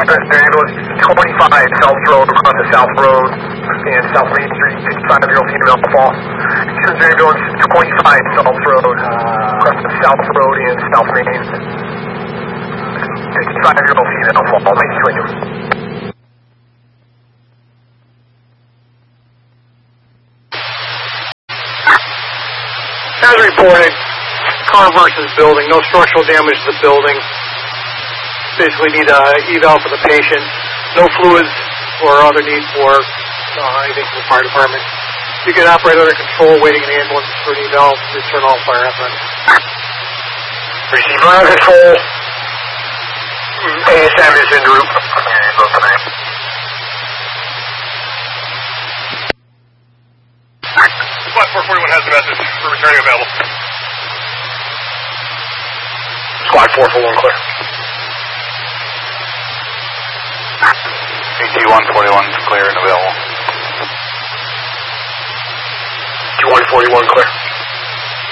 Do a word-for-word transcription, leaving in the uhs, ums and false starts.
ambulance twenty-five South Road across the South Road and South Main Street, fifty-five-year-old female fall. Houston ambulance twenty-five South Road across the South Road and South Main. fifty-five-year-old female fall. Thank you, William. As reported, car versus building, no structural damage to the building. Basically need a eval for the patient. No fluids or other need for uh, anything from the fire department. You can operate under control, waiting in the ambulance for an eval. Return all fire apparatus. Receive under control. A S M is en route. Squad four forty-one has the message for returning available. Squad four forty-one clear. A T one forty-one is clear and available. T one forty-one clear.